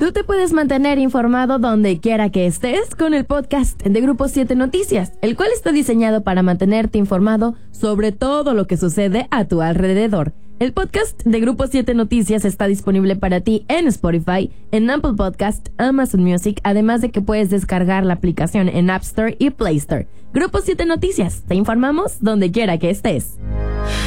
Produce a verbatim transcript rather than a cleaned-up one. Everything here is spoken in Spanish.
Tú te puedes mantener informado donde quiera que estés con el podcast de Grupo siete Noticias, el cual está diseñado para mantenerte informado sobre todo lo que sucede a tu alrededor. El podcast de Grupo siete Noticias está disponible para ti en Spotify, en Apple Podcast, Amazon Music, además de que puedes descargar la aplicación en App Store y Play Store. Grupo siete Noticias, te informamos donde quiera que estés.